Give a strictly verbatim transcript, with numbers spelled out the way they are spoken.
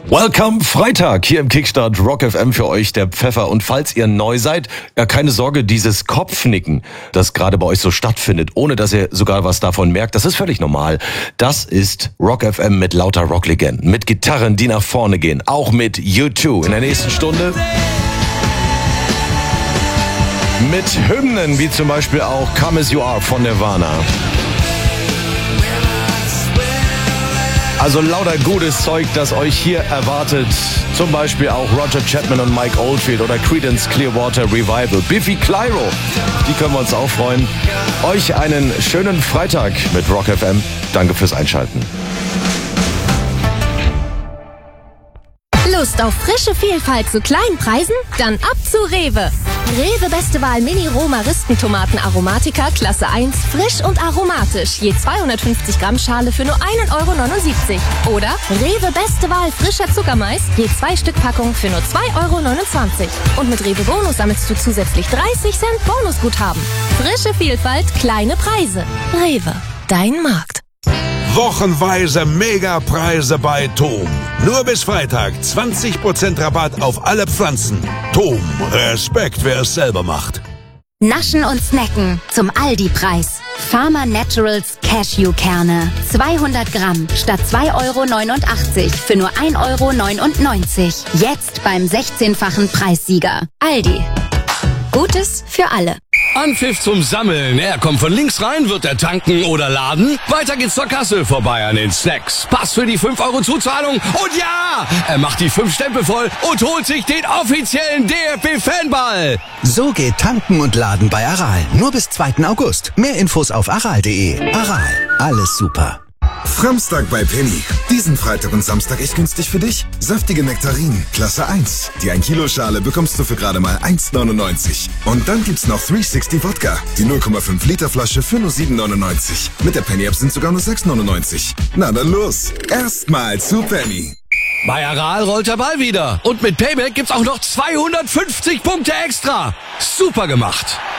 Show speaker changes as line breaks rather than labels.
Welcome Freitag hier im Kickstart Rock F M für euch der Pfeffer. Und falls ihr neu seid, ja, keine Sorge, dieses Kopfnicken, das gerade bei euch so stattfindet, ohne dass ihr sogar was davon merkt, das ist völlig normal. Das ist Rock F M mit lauter Rocklegenden, mit Gitarren, die nach vorne gehen, auch mit U zwei in der nächsten Stunde. Mit Hymnen wie zum Beispiel auch Come As You Are von Nirvana. Also lauter gutes Zeug, das euch hier erwartet. Zum Beispiel auch Roger Chapman und Mike Oldfield oder Creedence Clearwater Revival. Biffy Clyro, die können wir uns auch freuen. Euch einen schönen Freitag mit Rock F M. Danke fürs Einschalten.
Lust auf frische Vielfalt zu kleinen Preisen? Dann ab zu Rewe. Rewe Beste Wahl Mini Roma-Ristentomaten Aromatica Klasse eins, frisch und aromatisch. Je zweihundertfünfzig Gramm Schale für nur ein Euro neunundsiebzig. Oder Rewe Beste Wahl frischer Zuckermais, je zwei Stück Packung für nur zwei Euro neunundzwanzig. Und mit Rewe Bonus sammelst du zusätzlich dreißig Cent Bonusguthaben. Frische Vielfalt, kleine Preise. Rewe, dein Markt.
Wochenweise Megapreise bei Tom. Nur bis Freitag zwanzig Prozent Rabatt auf alle Pflanzen. Tom, Respekt, wer es selber macht.
Naschen und snacken zum Aldi-Preis. Farmer Naturals Cashewkerne. zweihundert Gramm statt zwei Euro neunundachtzig für nur ein Euro neunundneunzig. Jetzt beim sechzehnfachen Preissieger. Aldi. Gutes für alle.
Anpfiff zum Sammeln. Er kommt von links rein, wird er tanken oder laden. Weiter geht's zur Kasse, vorbei an den Snacks. Pass für die fünf Euro Zuzahlung. Und ja, er macht die fünf Stempel voll und holt sich den offiziellen D F B-Fanball.
So geht tanken und laden bei Aral. Nur bis zweiten August. Mehr Infos auf aral punkt de. Aral. Alles super.
Framstag bei Penny. Diesen Freitag und Samstag echt günstig für dich. Saftige Nektarinen, Klasse eins. Die ein Kilo Schale bekommst du für gerade mal eins neunundneunzig. Und dann gibt's noch dreihundertsechzig Wodka. Die null Komma fünf Liter Flasche für nur sieben neunundneunzig. Mit der Penny App sind sogar nur sechs neunundneunzig. Na dann los. Erstmal zu Penny.
Bei Aral rollt der Ball wieder. Und mit Payback gibt's auch noch zweihundertfünfzig Punkte extra. Super gemacht.